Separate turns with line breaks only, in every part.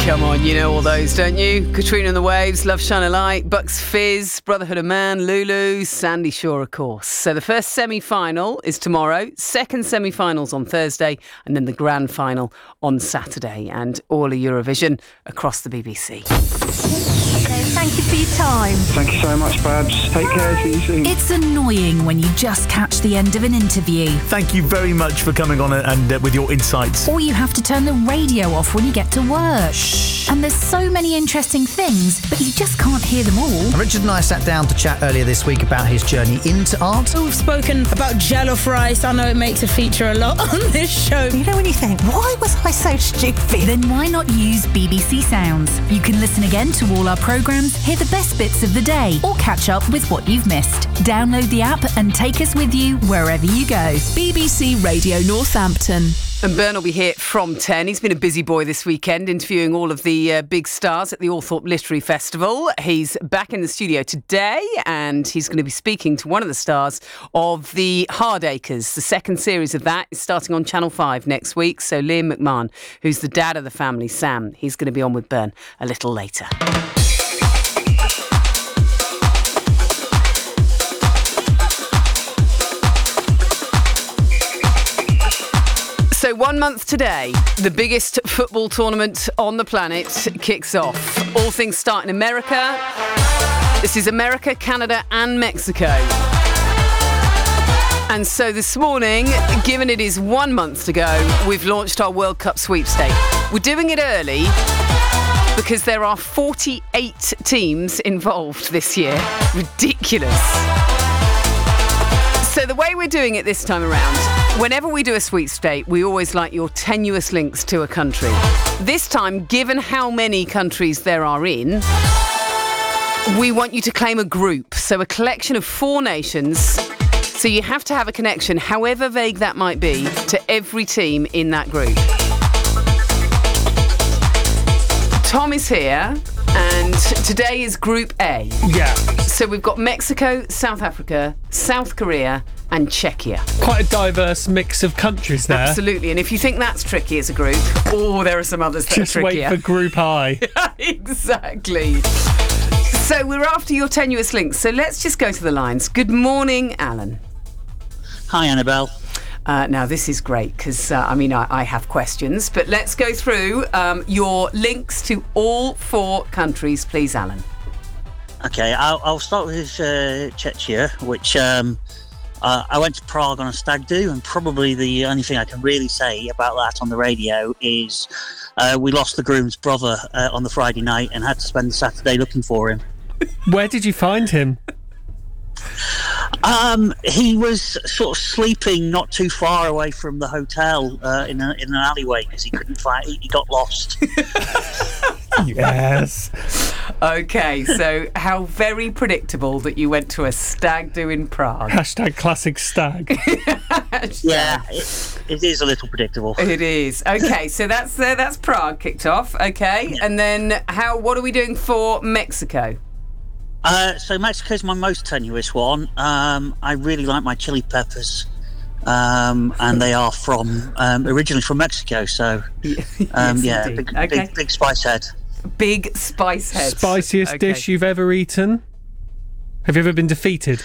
Come on, you know all those, don't you? Katrina and the Waves, Love Shine a Light, Bucks Fizz, Brotherhood of Man, Lulu, Sandy Shore, of course. So the first semi-final is tomorrow, second semi-finals on Thursday, and then the grand final on Saturday. And all of Eurovision across the BBC.
Thank you for your time.
Thank you so much, Babs. Take care, see you soon.
It's annoying when you just catch the end of an interview.
Thank you very much for coming on and with your insights.
Or you have to turn the radio off when you get to work.
Shh.
And there's so many interesting things, but you just can't hear them all.
Richard and I sat down to chat earlier this week about his journey into art.
We've spoken about jollof rice. I know it makes a feature a lot on this show.
You know when you think, why was I so stupid?
Then why not use BBC Sounds? You can listen again to all our programmes, hear the best bits of the day, or catch up with what you've missed. Download the app and take us with you wherever you go.
BBC Radio Northampton.
And Bern will be here from 10. He's been a busy boy this weekend, interviewing all of the big stars at the Althorpe Literary Festival. He's back in the studio today, and he's going to be speaking to one of the stars of The Hardacres. The second series of that is starting on Channel 5 next week. So Liam McMahon, who's the dad of the family, Sam, he's going to be on with Bern a little later. So 1 month today, the biggest football tournament on the planet kicks off. All things start in America. This is America, Canada and Mexico. And so this morning, given it is 1 month to go, we've launched our World Cup sweepstake. We're doing it early because there are 48 teams involved this year. Ridiculous. So the way we're doing it this time around, whenever we do a sweepstake, we always like your tenuous links to a country. This time, given how many countries there are in, we want you to claim a group. So a collection of 4 nations. So you have to have a connection, however vague that might be, to every team in that group. Tom is here, and today is Group A.
Yeah.
So we've got Mexico, South Africa, South Korea and Czechia.
Quite a diverse mix of countries there.
Absolutely. And if you think that's tricky as a group, there are some others that
Just
are trickier.
wait for Group I.
Exactly. So we're after your tenuous links. So let's just go to the lines. Good morning, Alan.
Hi, Annabelle.
Now, this is great because, I have questions. But let's go through your links to all 4 countries, please, Alan.
Okay, I'll start with Czechia, which I went to Prague on a stag do, and probably the only thing I can really say about that on the radio is we lost the groom's brother on the Friday night and had to spend the Saturday looking for him.
Where did you find him?
He was sort of sleeping not too far away from the hotel in an alleyway because he couldn't find. He got lost.
Yes.
Okay, so how very predictable that you went to a stag do in Prague.
Hashtag classic stag.
Yeah, it is a little predictable.
It is. Okay, so that's Prague kicked off. Okay, yeah. And then what are we doing for Mexico?
So Mexico's my most tenuous one. I really like my chili peppers. And they are originally from Mexico, so
yes,
big spice head.
Big spice head.
Spiciest dish you've ever eaten? Have you ever been defeated?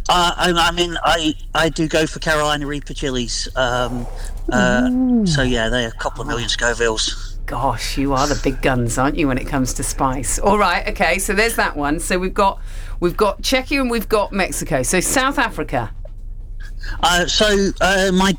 I do go for Carolina Reaper chilies. So yeah, they're a couple of million Scovilles.
Gosh, you are the big guns, aren't you, when it comes to spice? All right, okay, so there's that one. So we've got Czechia and we've got Mexico. So South Africa.
My